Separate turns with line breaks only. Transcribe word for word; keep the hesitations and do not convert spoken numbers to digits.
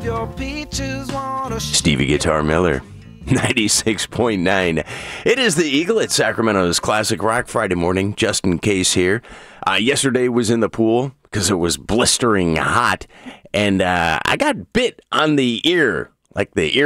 Stevie Guitar Miller. ninety-six point nine. It is the Eagle at Sacramento's Classic Rock Friday morning. Justin Case here. Uh, yesterday was in the pool because it was blistering hot, and uh, I got bit on the ear, like the ear.